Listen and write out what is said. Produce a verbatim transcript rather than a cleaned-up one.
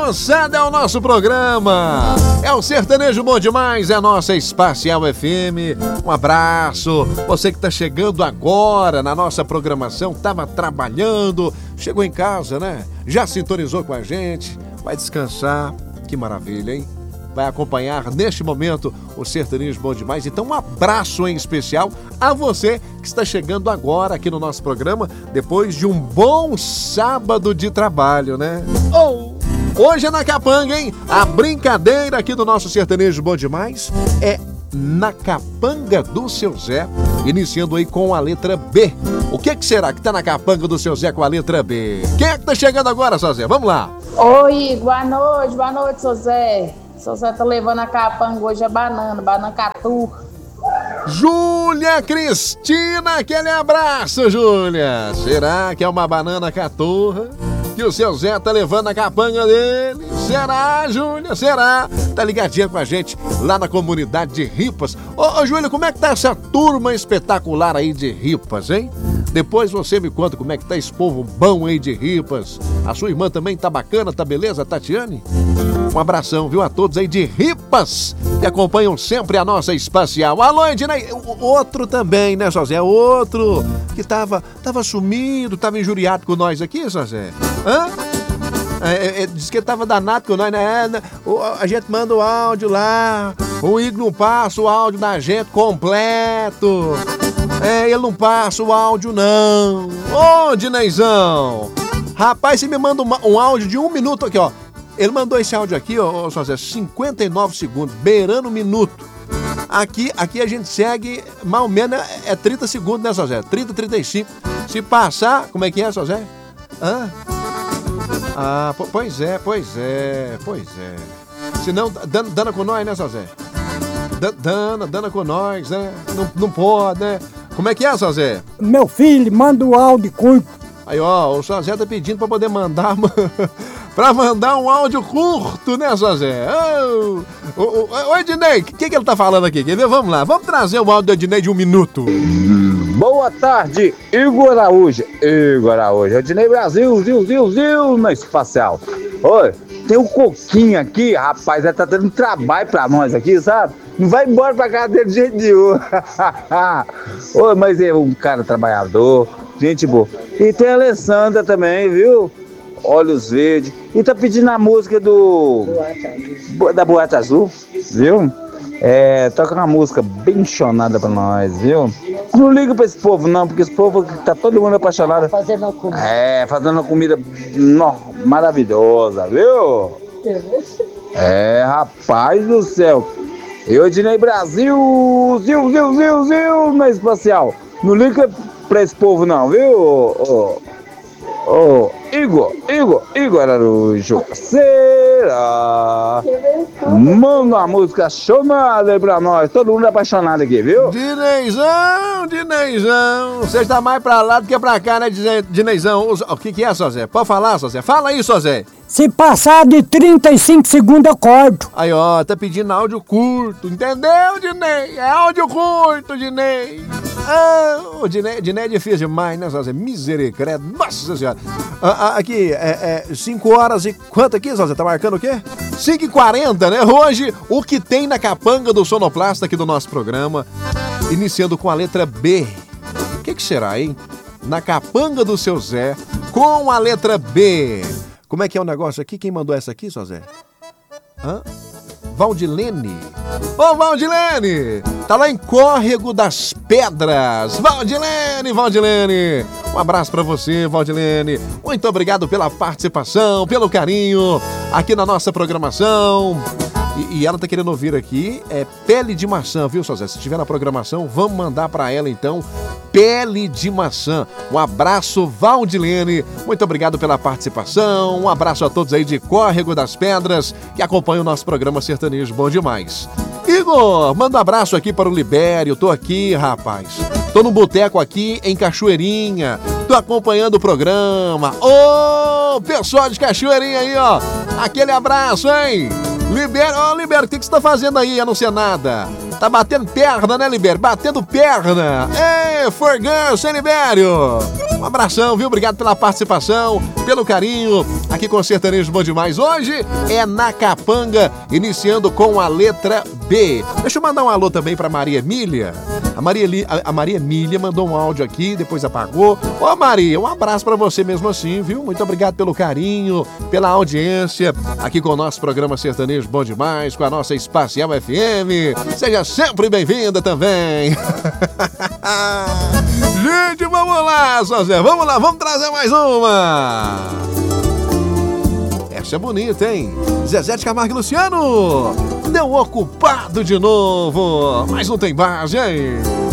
moçada, é o nosso programa. É o Sertanejo Bom Demais, é a nossa Espacial F M. Um abraço. Você que tá chegando agora na nossa programação, tava trabalhando, chegou em casa, né? Já sintonizou com a gente, vai descansar. Que maravilha, hein? Vai acompanhar neste momento o Sertanejo Bom Demais. Então um abraço em especial a você que está chegando agora aqui no nosso programa, depois de um bom sábado de trabalho, né? Oh, hoje é na Capanga, hein? A brincadeira aqui do nosso Sertanejo Bom Demais é Na Capanga do Seu Zé, iniciando aí com a letra B. O que que será que tá na capanga do Seu Zé com a letra B? Quem é que tá chegando agora, seu Zé? Vamos lá. Oi, boa noite, boa noite, seu Zé. Seu Zé tá levando a capanga hoje a banana, banana catu. Júlia Cristina, aquele abraço, Júlia. Será que é uma banana caturra que o seu Zé tá levando a capanga dele? Será, Júlia? Será? Tá ligadinha com a gente lá na comunidade de Ripas. Ô, ô, Júlia, como é que tá essa turma espetacular aí de Ripas, hein? Depois você me conta como é que tá esse povo bom aí de Ripas. A sua irmã também tá bacana, tá beleza, Tatiane? Um abração, viu, a todos aí de Ripas que acompanham sempre a nossa Espacial. Alô, Ednei, outro também, né, José? Outro que tava, tava sumido, tava injuriado com nós aqui, José. Hã? É, é, diz que tava danado com nós, né? A gente manda o áudio lá, o Igor não passa o áudio da gente completo. É, ele não passa o áudio, não. Ô, Dineizão! Rapaz, você me manda um, um áudio de um minuto aqui, ó. Ele mandou esse áudio aqui, ó, ó José, cinquenta e nove segundos, beirando um minuto. Aqui, aqui a gente segue, mais ou menos, é trinta segundos, né, José? trinta, trinta e cinco. Se passar, como é que é, José? Hã? Ah, pois é, pois é, pois é. Se não, dana, dana com nós, né, José? Dana, dana com nós, né? Não, não pode, né? Como é que é, José? Meu filho, manda o áudio curto. Aí, ó, o José tá pedindo pra poder mandar... pra mandar um áudio curto, né, José? Ô, ô, ô, ô Ednei, o que, que ele tá falando aqui? Quer ver? Vamos lá, vamos trazer o áudio do Ednei de um minuto. Boa tarde, Igor Araújo. Igor Araújo, Ednei Brasil, Zil, Zil, Zil, na Espacial. Oi, tem um coquinho aqui, rapaz, ele tá dando trabalho pra nós aqui, sabe? Não vai embora pra casa dele de jeito nenhum. Oi, mas é um cara trabalhador, gente boa. E tem a Alessandra também, viu? Olhos Verdes. E tá pedindo a música do... da Boate Azul, viu? É, toca uma música bem chonada pra nós, viu? Não liga pra esse povo não, porque esse povo tá todo mundo apaixonado. Fazendo uma comida. É, fazendo uma comida no, maravilhosa, viu? É, rapaz do céu. Eu, Ednei Brasil, Zil, Zil, Zil, Zil, na Espacial. Não liga pra esse povo não, viu? Ô, ô, ô, Igor, Igor, Igor Araújo. Será? Manda uma música chonada aí pra nós, todo mundo apaixonado aqui, viu? Dineizão, Dineizão, você está mais pra lá do que pra cá, né, Dineizão? O que que é, Sozé? Pode falar, Sozé? Fala aí, Sozé. Se passar de trinta e cinco segundos eu corto. Aí, ó, tá pedindo áudio curto, entendeu, Dinei? É áudio curto, Dinei. Ah, o Dinei, Dinei é difícil demais, né, Sozé? Misericórdia, nossa senhora. Ah, ah, aqui, é cinco horas e quanto aqui, Sozé? Tá marcando o quê? cinco e quarenta, né? Hoje, o que tem na capanga do sonoplasta aqui do nosso programa, iniciando com a letra B. O que que será, hein? Na capanga do seu Zé, com a letra B. Como é que é o negócio aqui? Quem mandou essa aqui, Zé? Hã? Valdilene. Ô, Valdilene! Tá lá em Córrego das Pedras. Valdilene, Valdilene. Um abraço pra você, Valdilene. Muito obrigado pela participação, pelo carinho aqui na nossa programação. E, e ela tá querendo ouvir aqui, é Pele de Maçã, viu, Sozé? Se tiver na programação, vamos mandar pra ela, então, Pele de Maçã. Um abraço, Valdilene. Muito obrigado pela participação. Um abraço a todos aí de Córrego das Pedras que acompanham o nosso programa Sertanejo Bom Demais. Igor, manda um abraço aqui para o Libério. Tô aqui, rapaz. Tô no boteco aqui em Cachoeirinha. Tô acompanhando o programa. Ô, oh, pessoal de Cachoeirinha aí, ó. Aquele abraço, hein? Libério, ó, oh, Libério, o que, que você tá fazendo aí? A não ser nada. Tá batendo perna, né, Libério? Batendo perna. Ei, Forgão, sem Libério. Um abração, viu? Obrigado pela participação, pelo carinho. Aqui com o Sertanejo Bom Demais. Hoje é na Capanga, iniciando com a letra B. Deixa eu mandar um alô também pra Maria Emília. A Maria, a, a Maria Emília mandou um áudio aqui, depois apagou. Ô Maria, um abraço pra você mesmo assim, viu? Muito obrigado pelo carinho, pela audiência aqui com o nosso programa Sertanejo Bom Demais, com a nossa Espacial F M. Seja sempre bem-vinda também. Gente, vamos lá, Zé. Vamos lá, vamos trazer mais uma. Essa é bonita, hein? Zezé de Camargo e Luciano. Deu ocupado de novo. Mas não tem base, hein?